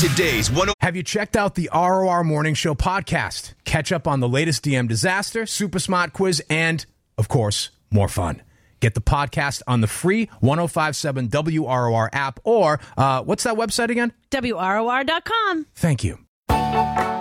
Today's Have you checked out the ROR Morning Show podcast? Catch up on the latest DM disaster, super smart quiz, and, of course, more fun. Get the podcast on the free 105.7 WROR app or, what's that website again? WROR.com. Thank you.